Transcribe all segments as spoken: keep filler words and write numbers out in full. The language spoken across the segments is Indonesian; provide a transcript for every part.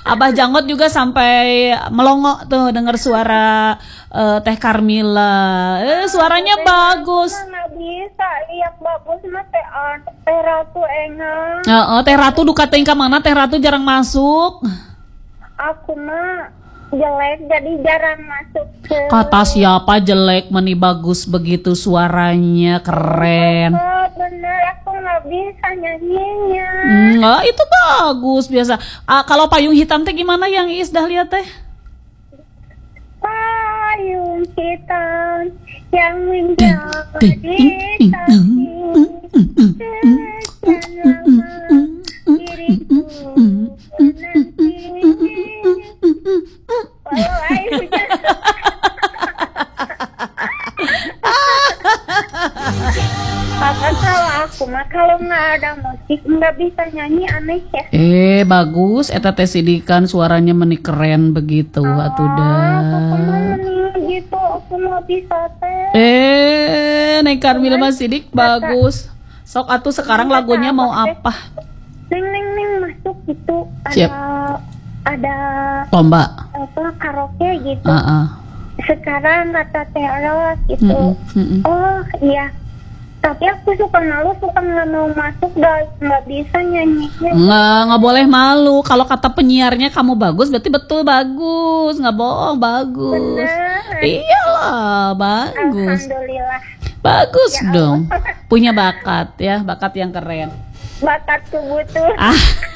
Abah Janggot juga sampai melongo tuh dengar suara uh, Teh Carmila. Eh, suaranya bagus. Nggak bisa lihat bagus mah Teh Teh Ratu enggak. Uh, uh, Teh Ratu duka teuing ka mana? Teh Ratu jarang masuk. Aku mah jelek jadi jarang masuk ke. Kata siapa jelek meni bagus begitu suaranya keren. Oh, bener aku nggak bisa nyanyinya. Enggak, itu bagus biasa. Ah, kalau payung hitam teh gimana yang Iis dah lihat teh? Payung hitam yang menjadi saksi diriku nanti. Oh, ayo. Kakak salah aku mah kalau nggak ada musik nggak bisa nyanyi aneh ya. Eh bagus, eta teh sidikan suaranya meni keren begitu Oh, atuh aku dah. mah gitu aku nggak bisa teh. Eh, Neng Carmila mah sidik bagus. Sok atuh sekarang lagunya mau apa? Neng neng neng masuk gitu ada Siap. ada Lomba. apa karaoke gitu. Heeh. Sekarang kata Teh Eros gitu. Mm-mm, mm-mm. Oh iya. Tapi aku suka malu, suka nggak mau masuk, dan nggak bisa nyanyinya. Nggak, nggak boleh malu. Kalau kata penyiarnya kamu bagus, berarti betul bagus. Nggak bohong, bagus. Bener. Iyalah, bagus. Alhamdulillah. Bagus Ya dong. Punya bakat ya, bakat yang keren. Bakatku butuh. Ah.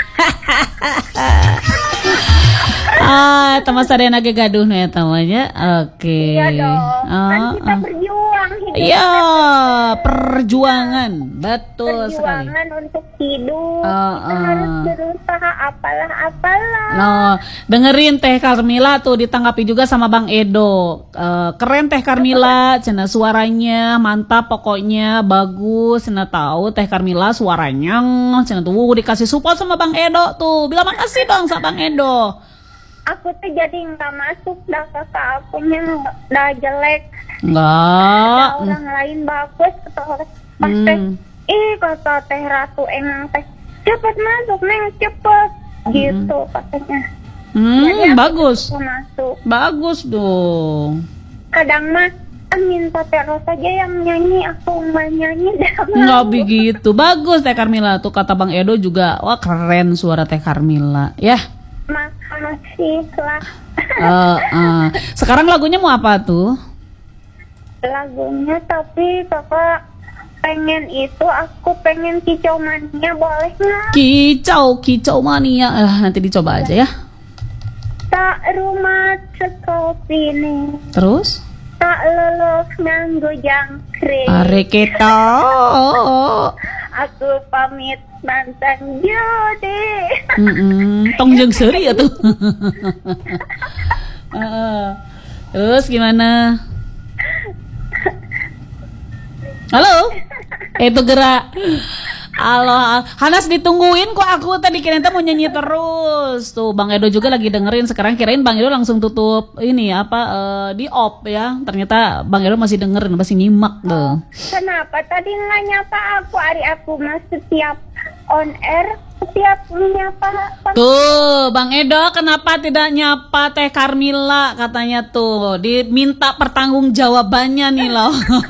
Ah, teman sadayana ge gaduh nih tamanya. Oke. Iya dong. Kan Ah, kita ah. berjuang hidup. Iya, perjuangan. Betul sekali. Perjuangan untuk hidup. Ah, Kita ah. harus berusaha apalah apalah. No, dengerin Teh Carmila tuh ditanggapi juga sama Bang Edo. Eh, keren Teh Carmila, cenah suaranya mantap pokoknya bagus. Cenah tahu Teh Carmila suaranya cenah tuh dikasih support sama Bang Edo tuh. Bilang makasih dong sama Bang Edo. Aku tuh jadi nggak masuk dah kakak akunya dah jelek. Enggak. Ada orang lain bagus atau pas Hmm. teh, ih kata Teh Ratu emang teh cepet masuk neng cepet gitu katanya. Jadi Hmm, aku bagus. bisa masuk. Bagus dong. Kadang mah kan minta Teh Ros aja yang nyanyi, aku nggak nyanyi dah. Enggak begitu. Bagus Teh Carmila tuh kata Bang Edo juga. Wah, keren suara Teh Carmila. Ya. Makasih lah. Eh, eh. Sekarang lagunya mau apa tuh? Lagunya tapi kakak pengen itu, aku pengen kicau mania, boleh nggak? Kicau, kicau mania. Eh, nanti dicoba aja ya. Tak rumah sekopi ini, Terus? tak lelos nganggo jangkrik. Are kita. Aku pamit mantan jodi. Mm-mm. Tong jeung seuri atuh. Heeh. Terus gimana? Halo? Itu gerak. Halo, Hanas ditungguin kok aku tadi kirain teh mau nyanyi terus. Tuh Bang Edo juga lagi dengerin sekarang, kirain Bang Edo langsung tutup ini apa eh, di off ya. Ternyata Bang Edo masih dengerin, masih nyimak tuh. Kenapa tadi nggak nyapa aku? Ari aku mah setiap on air, setiap nyapa. Tuh, Bang Edo kenapa tidak nyapa Teh Carmila katanya tuh. Diminta pertanggungjawabannya nih loh.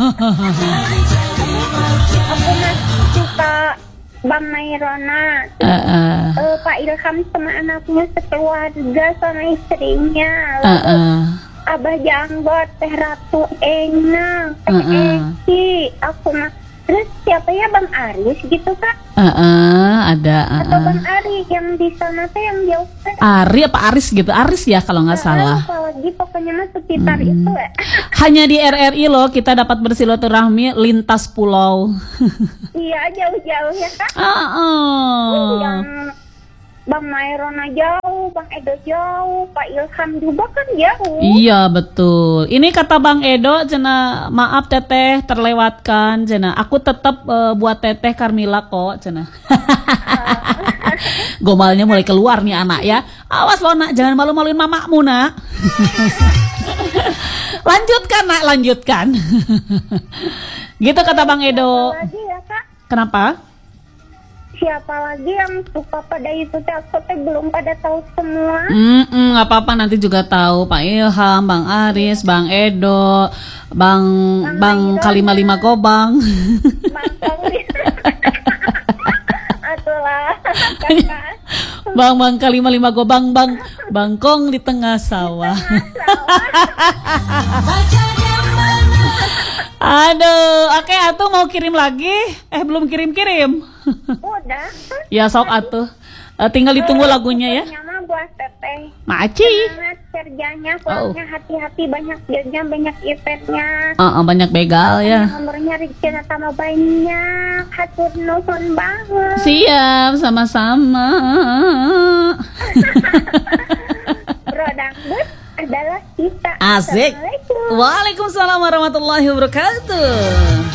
Aku mah suka Bang Mairona, Uh, uh, eh, Pak Ilham sama anaknya sekeluarga sama istrinya. uh, Lalu uh. Abah Janggot, Teh Ratu Enang, Teh Uh-uh. Eki, aku mah. Terus siapa ya Bang Aris gitu kak? Uh, uh, ada. Uh, Atau uh. Bang Ari yang di sana teh yang jauh teh? Ari apa Aris gitu? Aris ya kalau nggak salah. Kalau lagi pokoknya mah sekitar Mm. itu ya. Hanya di R R I loh kita dapat bersilaturahmi lintas pulau. Iya jauh-jauh ya kak. Ah, oh. Yang Bang Mairona jauh, Bang Edo jauh, Pak Ilham juga kan jauh. Iya betul. Ini kata Bang Edo, cina maaf teteh terlewatkan, cina aku tetap uh, buat teteh Carmila kok, cina. Gomalnya mulai keluar nih anak ya. Awas lo nak, jangan malu-maluin mamamu nak. Lanjutkan nak, lanjutkan. Gitu kata Bang Edo. Siapa lagi ya kak? Kenapa? siapa lagi yang suka pada itu teh, aku teh belum pada tahu semua. Mm-mm, nggak apa-apa, nanti juga tahu Pak Ilham, Bang Aris, Bang Edo, Bang Bang, bang Kalima Lima Gobang. Bang Kongri. Atulah kakak. Bang Bang Kalima Lima Gobang, Bang Bangkong di tengah sawah. Aduh, oke atuh mau kirim lagi? Eh belum kirim-kirim. Udah. Ya sok atuh. Uh, tinggal ditunggu lagunya ya. Nyaman buat teteh. Maci. Semangat kerjanya, pulangnya hati-hati, banyak kerja, banyak eventnya. Uh, uh, banyak begal ya. Nomornya Rikina tambah banyak. Hatur nuhun banget. Siap, sama-sama. Bro dangdut adalah kita. Asik. Assalamualaikum. Waalaikumsalam warahmatullahi wabarakatuh.